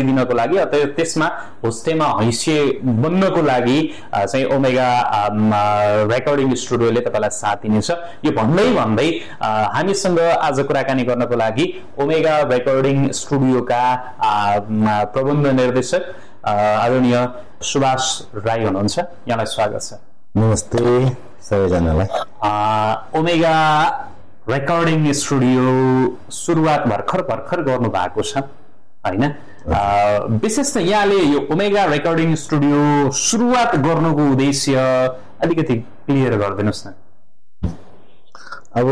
गरिदिनको लागि अथवा त्यसमा होस्टेमा हैसियत बन्नको लागि चाहिँ ओमेगा रेकर्डिङ स्टुडियोले तपाईलाई साथ दिनेछ। यो भन्दै भन्दै हामीसँग आज कुराकानी गर्नको लागि ओमेगा रेकर्डिङ स्टुडियोका प्रबन्ध निर्देशक आदरणीय सुभाष राई हुनुहुन्छ। यहाँलाई स्वागत छ। नमस्ते सबैजनालाई। ओमेगा रेकर्डिङ स्टुडियो सुरुवात भर्खर गर्नु भएको छ हैन? विशेष त यहाँले यो ओमेगा रेकर्डिङ स्टुडियो सुरुवात गर्नुको उद्देश्य अलिकति क्लियर गरिदिनुस् न। अब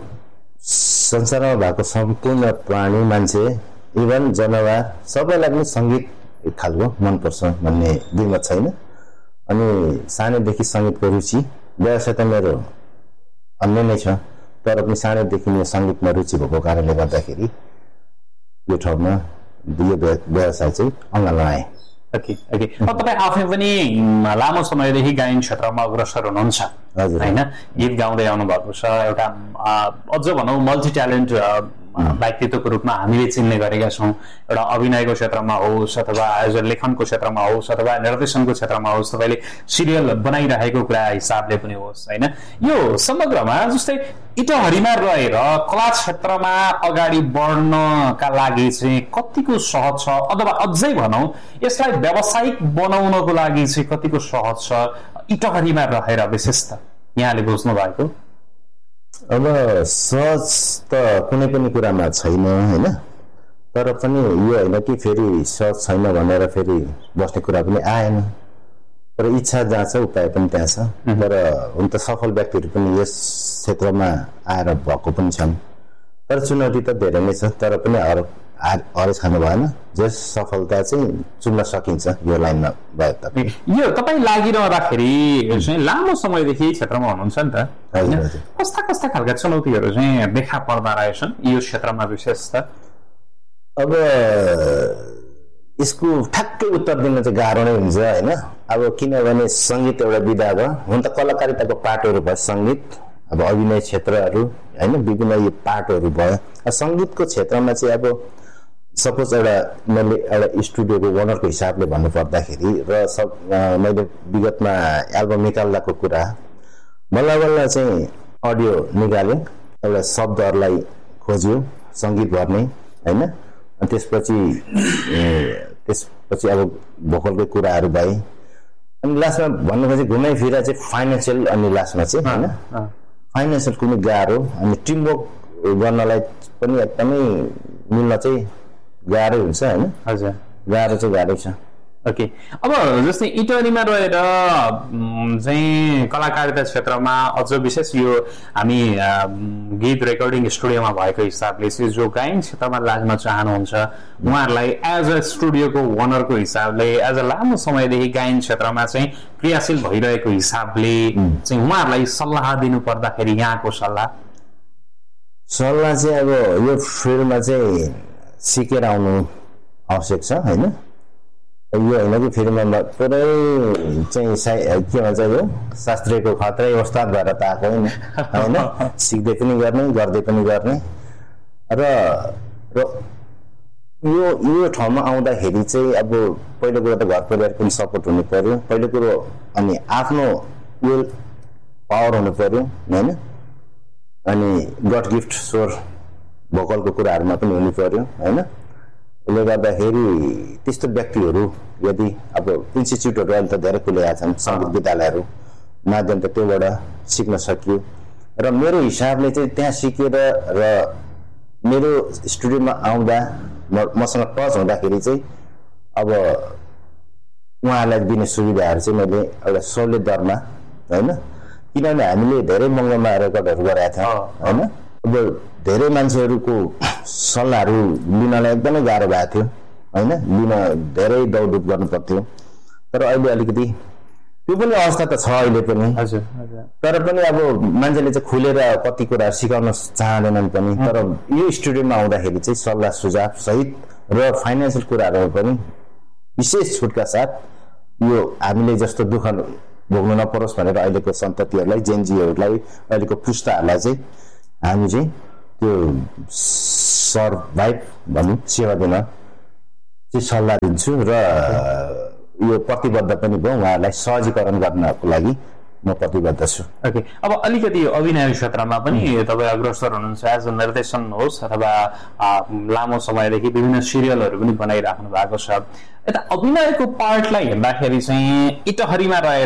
संसारमा भएको सम्पूर्ण प्राणी मान्छे इभन जनावर सबैलाई पनि संगीत एक खालको मनपर्छ भन्ने दिमाग छैन। अनि सानैदेखि संगीतको रुचि व्यवसाय त मेरो अन्य नै छ, तर पनि सानैदेखि नै संगीतमा रुचि भएको कारणले गर्दाखेरि यो ठाउँमा यो व्यवसाय चाहिँ अँगालो आए। ओके। तपाईँ आफै पनि लामो समयदेखि गायन क्षेत्रमा अग्रसर हुनुहुन्छ हैन? गीत गाउँदै आउनु भएको छ। एउटा अझ भनौँ मल्टी ट्यालेन्ट व्यक्तित्वको रूपमा हामीले चिन्ने गरेका छौँ। एउटा अभिनयको क्षेत्रमा होस् अथवा एज अ लेखनको क्षेत्रमा होस् अथवा निर्देशनको क्षेत्रमा होस्, तपाईँले सिरियल बनाइरहेको कुरा हिसाबले पनि होस् हैन? यो समग्रमा जस्तै इटहरीमा रहेर कला क्षेत्रमा अगाडि बढ्नका लागि चाहिँ कतिको सहज छ, अथवा अझै भनौँ यसलाई व्यावसायिक बनाउनको लागि चाहिँ कतिको सहज छ इटहरीमा रहेर विशेष त यहाँले बुझ्नु भएको? अब सहज त कुनै पनि कुरामा छैन हैन, तर पनि यो होइन कि फेरि सहज छैन भनेर फेरि बस्ने कुरा पनि आएन। तर इच्छा जहाँ छ उपाय पनि त्यहाँ छ। तर हुन त सफल व्यक्तिहरू पनि यस क्षेत्रमा आएर भएको पनि छन्, तर चुनौती त धेरै नै छ। तर पनि हरेस खानु भएन, जस सफलता चाहिँ चुन्न सकिन्छ यो लाइनमा भए त। यो तपाईँ लागिरहँदाखेरि चाहिँ लामो समयदेखि क्षेत्रमा हुनुहुन्छ नि त, कस्ता कस्ता खालका चुनौतीहरू चाहिँ देखा पर्दा रहेछन् यो क्षेत्रमा विशेष त? अब यसको ठ्याक्कै उत्तर दिन चाहिँ गाह्रो नै हुन्छ हैन? अब किनभने सङ्गीत एउटा विधा भयो, हुन त कलाकारिताको पाटोहरू भयो सङ्गीत, अब अभिनय क्षेत्रहरू हैन, विभिन्न यो पाटोहरू भयो। सङ्गीतको क्षेत्रमा चाहिँ अब सपोज मैले एउटा स्टुडियोको ओनरको हिसाबले भन्नु पर्दाखेरि र मैले विगतमा एल्बम निकाल्दाको कुरा बल्ल चाहिँ अडियो निकाल्यो, एउटा शब्दहरूलाई खोज्यो सङ्गीत भर्ने हैन, अनि त्यसपछि अब भोकलकै कुराहरू भए, अनि लास्टमा भन्नु खोजे घुमाइ फिरा चाहिँ फाइनेन्सियल, अनि लास्टमा चाहिँ हैन फाइनेन्सियल कुनै गाह्रो, अनि टिमवर्क गर्नलाई पनि एकदमै मिल्न चाहिँ गाह्रै हुन्छ हैन? हजुर, गाह्रो चाहिँ गाह्रै छ। ओके। अब जस्तै इटहरीमा रहेर चाहिँ कलाकारिता क्षेत्रमा अझ विशेष यो हामी गीत रेकर्डिङ स्टुडियोमा भएको हिसाबले चाहिँ जो गायन क्षेत्रमा लाग्न चाहनुहुन्छ उहाँहरूलाई एज अ स्टुडियोको ओनरको हिसाबले एज अ लामो समयदेखि गायन क्षेत्रमा चाहिँ क्रियाशील भइरहेको हिसाबले चाहिँ उहाँहरूलाई सल्लाह दिनु पर्दाखेरि यहाँको सल्लाह चाहिँ अब यो फिल्डमा चाहिँ सिकेर आउनु आवश्यक छ हैन? यो होइन कि फिल्ममा पुरै चाहिँ के भन्छ यो शास्त्रीयको खत्रै उस्ताद भएर त आएको होइन, सिक्दै पनि गर्ने गर्दै पनि गर्ने। र यो ठाउँमा आउँदाखेरि चाहिँ अब पहिलो कुरो त घर परिवार पनि सपोर्ट हुनु पर्यो पहिलो कुरो, अनि आफ्नो विल पावर हुनु पर्यो हैन, अनि गड गिफ्ट स्वर भोकलको कुराहरूमा पनि हुनु पर्यो हैन। यसले गर्दाखेरि त्यस्तो व्यक्तिहरू यदि अब इन्स्टिच्युटहरू अहिले त धेरै खुलेका छन्, सङ्गीत विद्यालयहरू माध्यम त त्योबाट सिक्न सकियो। र मेरो हिसाबले चाहिँ त्यहाँ सिकेर र मेरो स्टुडियोमा आउँदा मसँग टच हुँदाखेरि चाहिँ अब उहाँहरूलाई दिने सुविधाहरू चाहिँ मैले एउटा सहुलियत दरमा होइन, किनभने हामीले धेरै महँगोमा रेकर्डहरू गरेका थियौँ होइन। अब धेरै मान्छेहरूको सल्लाहहरू लिनलाई एकदमै गाह्रो भएको थियो होइन, लिन धेरै दौडधुप गर्नु पर्थ्यो। तर अहिले अलिकति त्यो पनि अवस्था त छ अहिले पनि, तर पनि अब मान्छेले चाहिँ खुलेर कति कुराहरू सिकाउन चाहँदैनन् पनि। तर यो स्टुडियोमा आउँदाखेरि चाहिँ सल्लाह सुझाव सहित र फाइनेन्सियल कुराहरू पनि विशेष छुटका साथ यो हामीले जस्तो दुःख भोग्नु नपरोस् भनेर अहिलेको सन्ततिहरूलाई, जेनजीहरूलाई, अहिलेको पुस्ताहरूलाई चाहिँ हामी चाहिँ त्यो सर्भाइभ भनौँ सेवा दिन चाहिँ सल्लाह दिन्छु र यो प्रतिबद्ध पनि भयो उहाँहरूलाई सहजीकरण गर्नको लागि म प्रतिबद्ध छु। ओके, अब अलिकति अभिनय क्षेत्रमा पनि तपाईँ अग्रसर हुनुहुन्छ, एज अ निर्देशन होस् अथवा लामो समयदेखि विभिन्न सिरियलहरू पनि बनाइराख्नु भएको छ। यता अभिनयको पार्टलाई हेर्दाखेरि चाहिँ इटहरीमा रहेर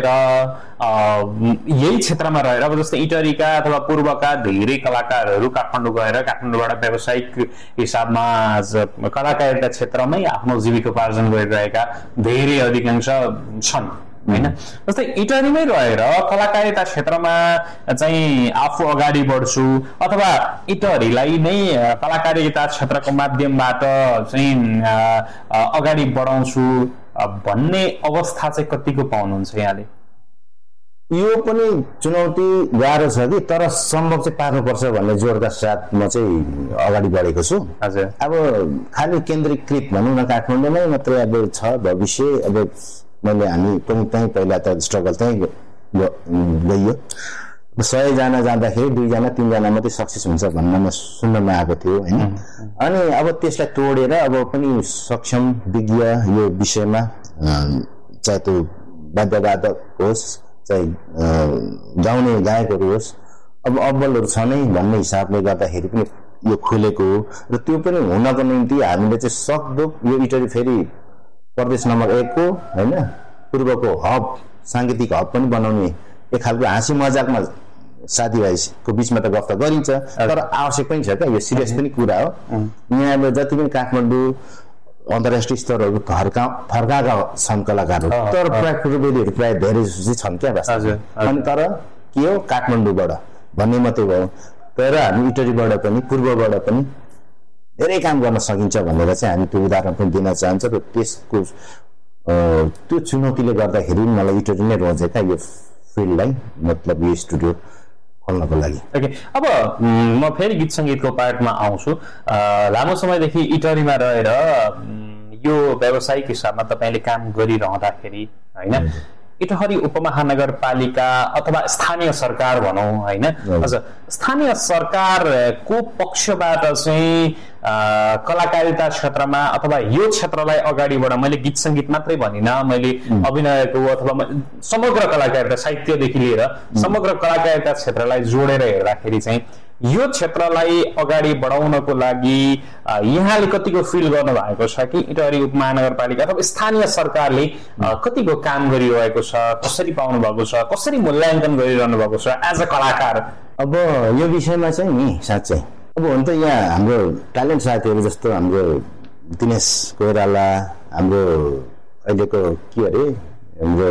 यही क्षेत्रमा रहेर अब जस्तै इटहरीका अथवा पूर्वका धेरै कलाकारहरू काठमाडौँ गएर काठमाडौँबाट व्यावसायिक हिसाबमा कलाकारिता क्षेत्रमै आफ्नो जीविकोपार्जन गरिरहेका धेरै अधिकांश छन् हैन। जस्तै इटहरीमै रहेर कलाकारिता क्षेत्रमा चाहिँ आफू अगाडि बढ्छु अथवा इटहरीलाई नै कलाकारिता क्षेत्रको माध्यमबाट चाहिँ अगाडि बढाउँछु भन्ने अवस्था चाहिँ कतिको पाउनुहुन्छ यहाँले? यो पनि चुनौती गाह्रो छ कि तर सम्भव चाहिँ पार्नुपर्छ भन्ने जोडका साथ म चाहिँ अगाडि बढेको छु। हजुर, अब खालि केन्द्रीकृत भनौँ न काठमाडौँमै मात्रै अब छ भविष्य। अब हामी पनि त्यहीँ पहिला त स्ट्रगल त्यहीँ गइयो। 100 जना जाँदाखेरि 2 जना 3 जना मात्रै सक्सेस हुन्छ भन्नमा सुन्नमा आएको थियो होइन। अनि अब त्यसलाई तोडेर अब पनि सक्षम विज्ञ यो विषयमा चाहे त्यो वाद्यवादक होस् चाहे गाउने गायकहरू होस् अब अब्बलहरू छ नै भन्ने हिसाबले गर्दाखेरि पनि यो खोलेको हो। र त्यो पनि हुनको निम्ति हामीले चाहिँ सक्दो यो इटहरी फेरि प्रदेश नम्बर 1 को होइन पूर्वको हब साङ्गीतिक हब पनि बनाउने एक खालको हाँसी मजाकमा साथीभाइको बिचमा त गफ त गरिन्छ तर आवश्यक पनि छ क्या। यो सिरियस पनि कुरा हो। यहाँ अब जति पनि काठमाडौँ अन्तर्राष्ट्रिय स्तरहरू फर्काएका छन् कलाकारहरू तर प्राय पूर्वेलीहरू प्राय धेरै जसो छन् क्या वास्तवमा। अनि तर के हो काठमाडौँबाट भन्ने मात्रै भयो। तर हामी इटहरीबाट पनि पूर्वबाट पनि धेरै काम गर्न सकिन्छ भनेर चाहिँ हामी त्यो उदाहरण पनि दिन चाहन्छौँ। र त्यसको त्यो चुनौतीले गर्दाखेरि मलाई इटहरी नै रोजे क्या यो फिल्डलाई मतलब यो स्टुडियो खोल्नको लागि। ओके, अब म फेरि गीत सङ्गीतको पार्टमा आउँछु। लामो समयदेखि इटहरीमा रहेर यो व्यावसायिक हिसाबमा तपाईँले काम गरिरहँदाखेरि होइन इटहरी उपमहानगरपालिका अथवा स्थानीय सरकार भनौँ होइन, हजुर स्थानीय सरकारको पक्षबाट चाहिँ कलाकारिता क्षेत्रमा अथवा यो क्षेत्रलाई अगाडि बढाउन, मैले गीत सङ्गीत मात्रै भनिनँ, मैले अभिनयको अथवा समग्र कलाकारिता साहित्यदेखि लिएर समग्र कलाकारिता क्षेत्रलाई जोडेर हेर्दाखेरि चाहिँ यो क्षेत्रलाई अगाडि बढाउनको लागि यहाँले कतिको फिल गर्नु भएको छ कि इटहरी उपमहानगरपालिका अथवा स्थानीय सरकारले कतिको काम गरिरहेको छ, कसरी पाउनु भएको छ, कसरी मूल्याङ्कन गरिरहनु भएको छ एज अ कलाकार? अब यो विषयमा चाहिँ नि साँच्चै अब हुन त यहाँ हाम्रो ट्यालेन्ट साथीहरू जस्तो हाम्रो दिनेश कोइराला, हाम्रो अहिलेको के अरे हाम्रो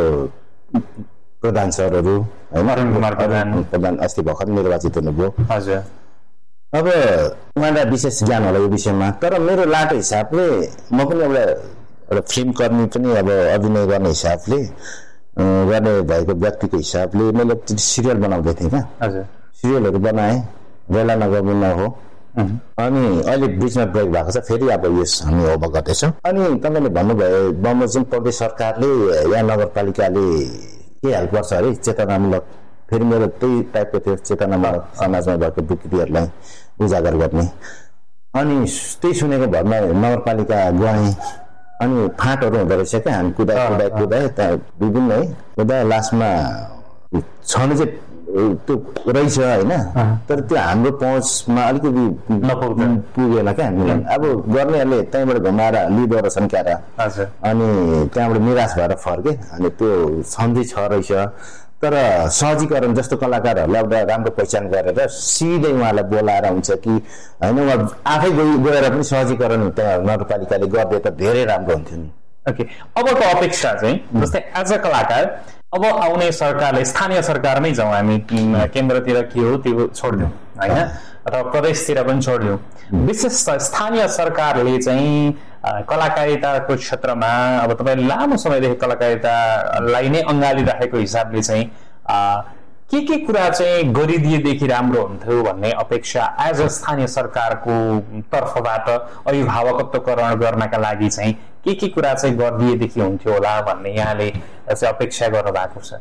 प्रधान सरहरू होइन, अरुण कुमार प्रधान अस्ति भर्खर निर्वाचित हुनुभयो। हजुर, अब उहाँलाई विशेष ज्ञान होला यो विषयमा। तर मेरो लाटो हिसाबले म पनि एउटा फिल्म कर्मी पनि अब अभिनय गर्ने हिसाबले गर्ने भएको व्यक्तिको हिसाबले मैले सिरियल बनाउँदै थिएँ क्या। हजुर, सिरियलहरू बनाएँ, बेला नगर्नु हो। अनि अहिले बिचमा ब्रेक भएको छ, फेरि अब यस हामी अब गर्दैछौँ। अनि तपाईँले भन्नुभयो बमोजिम प्रदेश सरकारले या नगरपालिकाले के हेल्प गर्छ अरे चेतनामूलक, फेरि मेरो त्यही टाइपको थियो चेतनामूलक समाजमा भएको विकृतिहरूलाई उजागर गर्ने। अनि त्यही सुनेको भरमा नगरपालिका गएँ अनि फाँटहरू हुँदो रहेछ क्या। हामी कुदाए त्यहाँ विभिन्न है कुदा लास्टमा छनु चाहिँ त्यो रहेछ होइन, तर त्यो हाम्रो पहुँचमा अलिकति पुगेन क्या हामीलाई। अब गर्नेहरूले त्यहीँबाट घुमाएर लिँदो रहेछन् क्यारा। अनि त्यहाँबाट निराश भएर फर्के। अनि त्यो सम्झी छ रहेछ तर सहजीकरण जस्तो कलाकारहरूलाई एउटा राम्रो पहिचान गरेर सिधै उहाँलाई बोलाएर हुन्छ कि होइन उहाँ आफै गएर पनि सहजीकरण त्यहाँ नगरपालिकाले गरिदिए त धेरै राम्रो हुन्थ्यो नि। ओके, अबको अपेक्षा चाहिँ जस्तै एज अ कलाकार अब आउने सरकारले स्थानीय सरकारमै जाउँ हामी, केन्द्रतिर के हो त्यो छोडिदिउँ होइन अथवा प्रदेशतिर पनि छोडिदिउँ, विशेष स्थानीय सरकारले चाहिँ कलाकारिताको क्षेत्रमा अब तपाईँ लामो समयदेखि कलाकारितालाई नै अँगालिराखेको हिसाबले चाहिँ के कुरा चाहिँ गरिदिएदेखि राम्रो हुन्थ्यो भन्ने अपेक्षा एज अ स्थानीय सरकारको तर्फबाट अभिभावकत्वकरण गर्नका लागि चाहिँ के कुरा चाहिँ गरिदिएदेखि हुन्थ्यो होला भन्ने यहाँले चाहिँ अपेक्षा गर्नु भएको छ?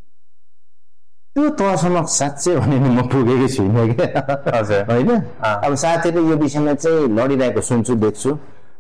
त्यो तहसम्म साँच्चै भने नि म पुगेकै छुइनँ क्या। हजुर, होइन अब साथीहरूले यो विषयमा चाहिँ लडिरहेको सुन्छु देख्छु।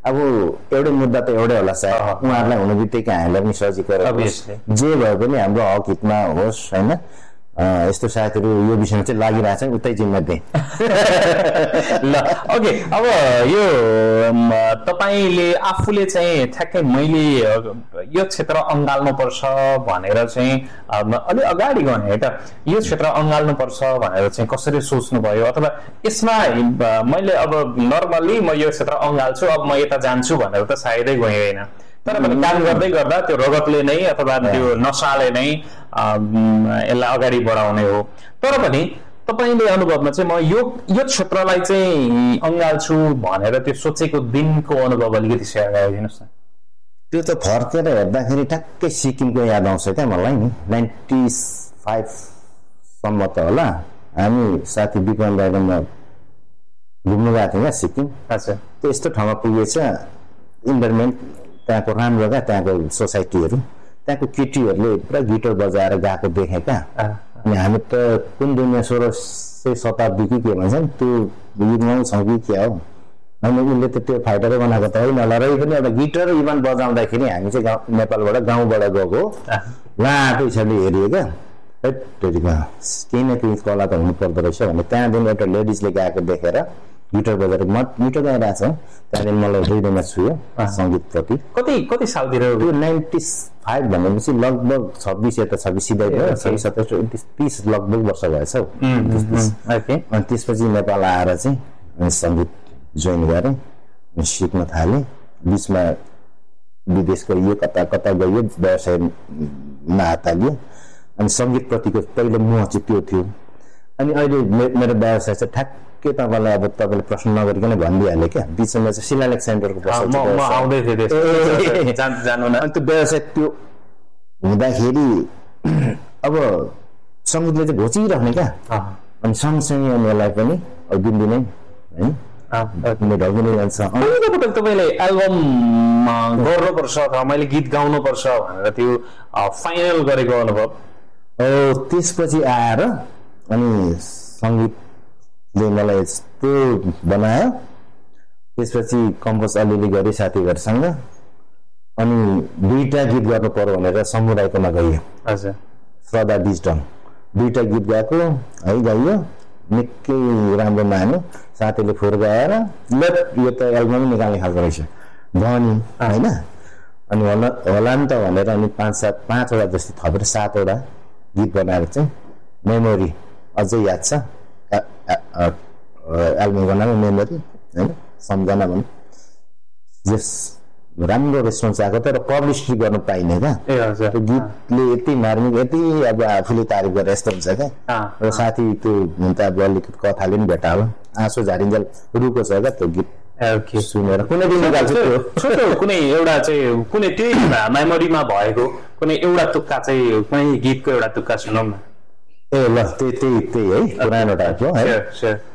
अब एउटै मुद्दा त एउटै होला सायद उहाँहरूलाई हुनु बित्तिकै हामीलाई पनि सजिलो जे भए पनि हाम्रो हक हितमा होस् होइन यस्तो साथीहरू यो विषयमा चाहिँ लागिरहेछ उतै जिम्मा दिएँ ल ओके अब यो तपाईँले आफूले चाहिँ ठ्याक्कै मैले यो क्षेत्र अँगाल्नुपर्छ भनेर चाहिँ अलि अगाडि गर्ने है त यो क्षेत्र अँगाल्नुपर्छ भनेर चाहिँ कसरी सोच्नुभयो अथवा यसमा मैले अब नर्मल्ली म यो क्षेत्र अँगाल्छु अब म यता जान्छु भनेर त सायदै गएँ होइन तर पनि काम गर्दै गर्दा त्यो रगतले नै अथवा त्यो नसाले नै यसलाई अगाडि बढाउने हो तर पनि तपाईँले अनुभवमा चाहिँ म यो क्षेत्रलाई चाहिँ अँगाल्छु भनेर त्यो सोचेको दिनको अनुभव अलिकति सेयर गरिदिनुहोस् न त्यो त फर्केर हेर्दाखेरि ठ्याक्कै सिक्किमको याद आउँछ क्या मलाई नि 95 सम्म त होला हामी साथी विक्रम राईमा घुम्नु गएको थियौँ क्या सिक्किम त्यो यस्तो ठाउँमा पुगेछ इन्भाइरोमेन्ट त्यहाँको राम्रो क्या त्यहाँको सोसाइटीहरू त्यहाँको केटीहरूले पुरा गिटार बजाएर गएको देखेँ क्या अनि हामी त कुन दुनियाँ 16 शताब्दी कि के भन्छ नि त्यो गीतमा छौँ कि के हो होइन उसले त त्यो फाइटरै बनाएको त होइन होला र पनि एउटा गिटार इभन बजाउँदाखेरि हामी चाहिँ नेपालबाट गाउँबाट गएको उहाँको हिसाबले हेरियो क्या केही न केही कला त हुनु पर्दो रहेछ भने त्यहाँदेखि एउटा लेडिजले गाएको देखेर गिटार बजाएर मिठो गाइरहेको छ त्यहाँदेखि मलाई हृदयमा छुयो सङ्गीतप्रति कति सालतिर त्यो 95 भनेपछि लगभग 26 यता 26 सिधै भयो 27 28 30 लगभग वर्ष भएछ हौ अनि त्यसपछि नेपाल आएर चाहिँ सङ्गीत जोइन गरेँ सिक्न थालेँ बिचमा विदेश गइयो कता कता गइयो व्यवसायमा हात हाल्यो अनि सङ्गीतप्रतिको पहिलो मोह चाहिँ त्यो थियो अनि अहिले मेरो व्यवसाय चाहिँ ठ्याक्कै तपाईँलाई अब तपाईँले प्रश्न नगरिकन भनिदिइहाल्यो क्या बिचमा चाहिँ शिलालेख सेन्टरको अनि त्यो व्यवसाय त्यो हुँदाखेरि अब सङ्गीतले चाहिँ घोचिरहने क्या अनि सँगसँगै उनीहरूलाई पनि अब दिनदिनै है ढल्किँदै जान्छ तपाईँले एल्बम गर्नुपर्छ अथवा मैले गीत गाउनुपर्छ भनेर त्यो फाइनल गरेको अनुभव त्यसपछि आएर अनि सङ्गीतले मलाई यस्तो बनायो त्यसपछि कम्पोज अलिअलि गरेँ साथीहरूसँग अनि 2टा गीत गर्नु पर्यो भनेर समुदायकोमा गइयो हजुर श्रद्धा डिजिटल 2टा गीत गाएको है गाइयो निकै राम्रो मान्यो साथीले फुर्काएर ल यो त एल्बमै निकाल्ने खालको रहेछ भनी होइन अनि होला नि त भनेर अनि 5-7 जस्तो थपेर 7वटा गीत बनाएर चाहिँ मेमोरी अझै याद छ एल्बमको नाम मेमोरी होइन सम्झना भनौँ जस राम्रो रेस्पोन्स आएको तर पब्लिसिटी गर्नु पाइने क्या त्यो गीतले यति मार्मिक यति अब आफूले तारिफ गरेर यस्तो हुन्छ क्या र साथी त्यो हुन त अब अलिकति कथाले पनि भेटा हो आँसु झारिन्जेल रुको छ क्या त्यो गीत सुनेर कुनै दिन निकाल्छु कुनै एउटा चाहिँ कुनै त्यही मेमोरीमा भएको कुनै एउटा तुक्का चाहिँ कुनै गीतको एउटा तुक्का सुनौँ न ल त्यही है पुरानो टाइपको है